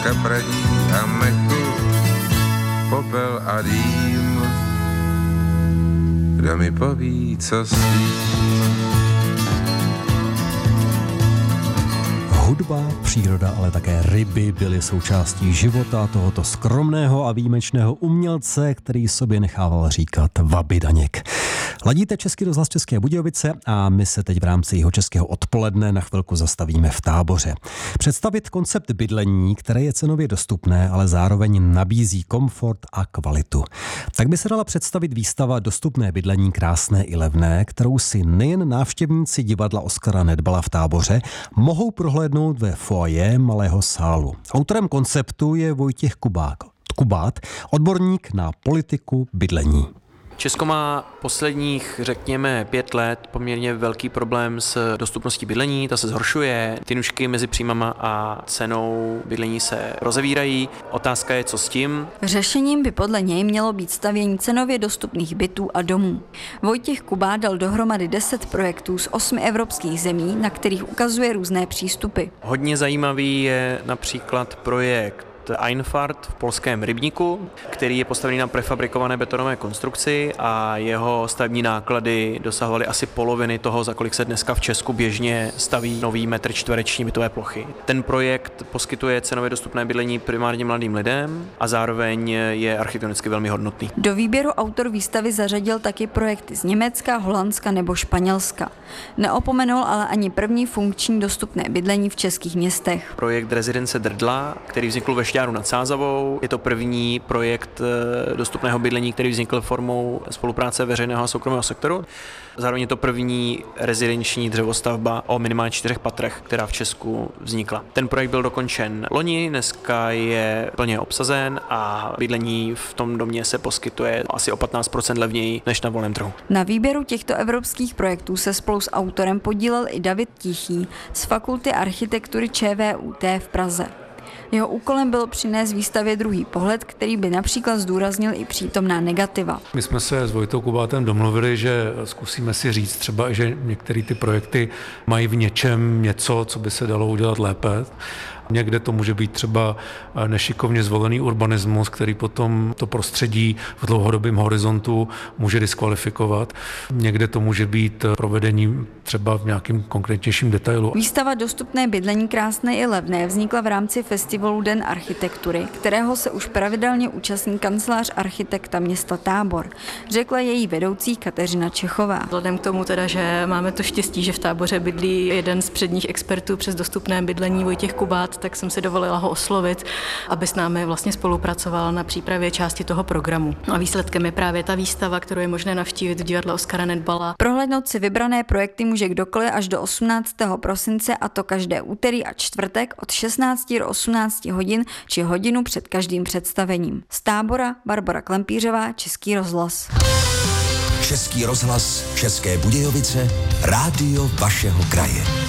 kapradí a meku, popel a dým. Kdo mi poví, co s tím? Hudba, příroda, ale také ryby byly součástí života tohoto skromného a výjimečného umělce, který sobě nechával říkat Vaby Daněk. Ladíte Český rozhlas České Budějovice a my se teď v rámci Jihočeského odpoledne na chvilku zastavíme v Táboře. Představit koncept bydlení, které je cenově dostupné, ale zároveň nabízí komfort a kvalitu. Tak by se dala představit výstava Dostupné bydlení, krásné i levné, kterou si nejen návštěvníci divadla Oskara Nedbala v Táboře mohou prohlédnout ve foyer malého sálu. Autorem konceptu je Vojtěch Kubát, odborník na politiku bydlení. Česko má posledních, řekněme, 5 let poměrně velký problém s dostupností bydlení, ta se zhoršuje, ty nůžky mezi příjmama a cenou bydlení se rozevírají. Otázka je, co s tím. Řešením by podle něj mělo být stavění cenově dostupných bytů a domů. Vojtěch Kubát dal dohromady 10 projektů z 8 evropských zemí, na kterých ukazuje různé přístupy. Hodně zajímavý je například projekt Einfahrt v polském Rybníku, který je postavený na prefabrikované betonové konstrukci a jeho stavební náklady dosahovaly asi poloviny toho, za kolik se dneska v Česku běžně staví nový metr čtvereční bytové plochy. Ten projekt poskytuje cenově dostupné bydlení primárně mladým lidem a zároveň je architektonicky velmi hodnotný. Do výběru autor výstavy zařadil taky projekty z Německa, Holandska nebo Španělska. Neopomenul ale ani první funkční dostupné bydlení v českých městech. Projekt Rezidence Drdla, který vznikl ve Šťáru nad Sázavou. Je to první projekt dostupného bydlení, který vznikl formou spolupráce veřejného a soukromého sektoru. Zároveň je to první rezidenční dřevostavba o minimálně 4 patrech, která v Česku vznikla. Ten projekt byl dokončen loni, dneska je plně obsazen a bydlení v tom domě se poskytuje asi o 15% levněji než na volném trhu. Na výběru těchto evropských projektů se spolu s autorem podílel i David Tichý z Fakulty architektury ČVUT v Praze. Jeho úkolem bylo přinést výstavě druhý pohled, který by například zdůraznil i přítomná negativa. My jsme se s Vojtou Kubátem domluvili, že zkusíme si říct třeba, že některé ty projekty mají v něčem něco, co by se dalo udělat lépe. Někde to může být třeba nešikovně zvolený urbanismus, který potom to prostředí v dlouhodobém horizontu může diskvalifikovat. Někde to může být provedení třeba v nějakým konkrétnějším detailu. Výstava Dostupné bydlení, krásné i levné vznikla v rámci festivalu Den architektury, kterého se už pravidelně účastní kancelář architekta města Tábor, řekla její vedoucí Kateřina Čechová. Vzhledem k tomu teda, že máme to štěstí, že v Táboře bydlí jeden z předních expertů přes dostupné bydlení Vojtěch Kubát, tak jsem si dovolila ho oslovit, aby s námi vlastně spolupracoval na přípravě části toho programu. A výsledkem je právě ta výstava, kterou je možné navštívit v divadle Oskara Nedbala. Prohlédnout si vybrané projekty může kdokoliv až do 18. prosince, a to každé úterý a čtvrtek od 16 do 18 hodin či hodinu před každým představením. Z Tábora Barbora Klempířová, Český rozhlas. Český rozhlas České Budějovice, rádio vašeho kraje.